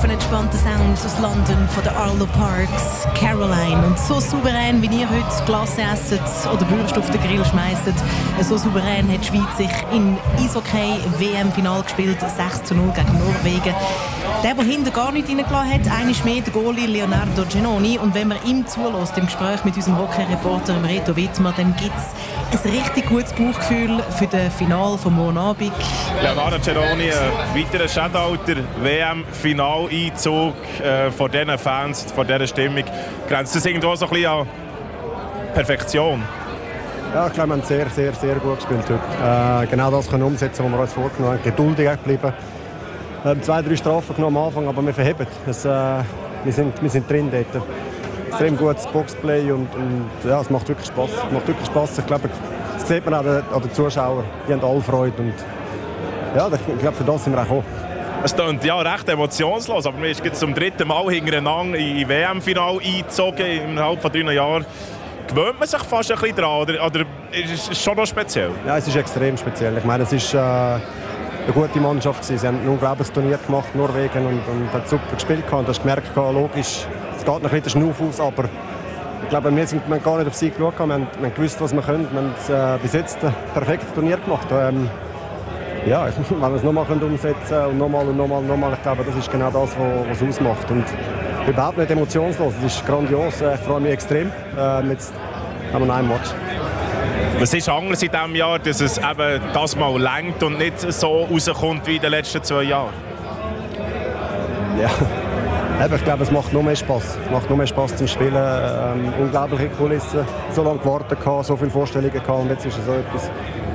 auf einen entspannten Sound aus London von der Arlo Parks, Caroline. Und so souverän, wie ihr heute Glas esset oder Würste auf den Grill schmeisset, so souverän hat die Schweiz sich im Eishockey-WM-Final gespielt, 6:0 gegen Norwegen. Der hinten gar nicht reingelassen hat, einmal mehr der Goalie Leonardo Genoni. Und wenn man ihm zulässt, im Gespräch mit unserem Hockey-Reporter Reto Wittmer, dann gibt es ein richtig gutes Bauchgefühl für das Finale von morgen Abend. Leonardo Genoni, ein weiterer Shoutout, WM-Finaleinzug von diesen Fans, von dieser Stimmung. Grenzt das irgendwo so ein bisschen an Perfektion? Ja, ich glaube, wir haben sehr, sehr, sehr gut gespielt heute. Genau das können umsetzen, was wir uns vorgenommen haben. Geduldig geblieben. Wir haben 2-3 Strafen genommen am Anfang, aber wir verheben. Wir sind drin dort. Extrem gutes Boxplay und ja, es macht wirklich Spass. Ich glaube, das sieht man auch an den Zuschauern. Die haben alle Freude. Und ja, ich glaube, für das sind wir auch gekommen. Es klingt ja recht emotionslos, aber man ist jetzt zum 3. Mal hintereinander in WM-Final eingezogen innerhalb von 3 Jahren. Gewöhnt man sich fast ein bisschen daran oder ist es schon noch speziell? Ja, es ist extrem speziell. Ich meine, es ist eine gute Mannschaft. Sie haben ein unglaubliches Turnier gemacht, Norwegen, und haben super gespielt. Du hast gemerkt, logisch, es geht noch ein bisschen Schnuff aus, aber ich glaube, wir haben gar nicht auf sie geschaut. Wir haben gewusst, was wir können. Wir haben bis jetzt ein perfektes Turnier gemacht. Ja, wenn wir es nochmal umsetzen und nochmal, ich glaube, das ist genau das, was es ausmacht. Und überhaupt nicht emotionslos, das ist grandios. Ich freue mich extrem. Jetzt haben wir noch einen Match. Was ist anders in diesem Jahr, dass es eben das Mal reicht und nicht so rauskommt wie in den letzten 2 Jahren? Ja, ich glaube, es macht noch mehr Spass. Es macht noch mehr Spass zum Spielen. Unglaubliche Kulissen. So lange gewartet, so viele Vorstellungen gehabt, und jetzt ist es so etwas.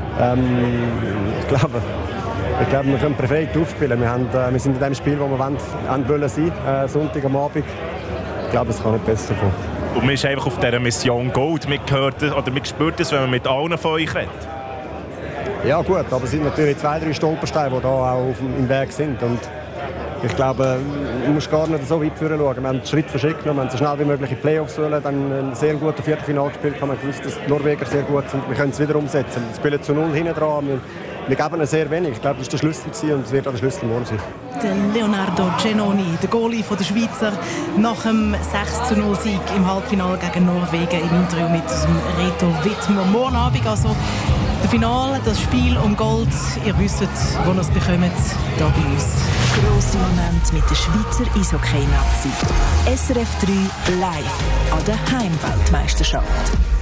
Ich glaube, wir können perfekt aufspielen. Wir sind in dem Spiel, wo wir wollen sein, Sonntag am Abend. Ich glaube, es kann nicht besser kommen. Und man ist einfach auf dieser Mission Gold. Man spürt es, wenn man mit allen von euch redet. Ja gut, aber es sind natürlich 2-3 Stolpersteine, die da auch im Weg sind. Und ich glaube, man muss gar nicht so weit vorne schauen. Wir haben Schritt für Schritt genommen, wir haben so schnell wie möglich in die Playoffs wollen, dann ein sehr gutes Viertelfinale gespielt, haben wir gewusst, dass die Norweger sehr gut sind. Wir können es wieder umsetzen. Wir spielen zu 0 hinten dran. Wir geben ihnen sehr wenig. Ich glaube, das war der Schlüssel und es wird auch der Schlüssel morgen sein. Der Leonardo Genoni, der Goalie der Schweizer, nach dem 6:0-Sieg im Halbfinale gegen Norwegen im Interview mit Reto Wittmer. Morgen Abend also das Finale, das Spiel um Gold. Ihr wisst, wo ihr es bekommt, hier bei uns. Grosse Momente mit der Schweizer Eishockey-Nazi. SRF 3 live an der Heimweltmeisterschaft.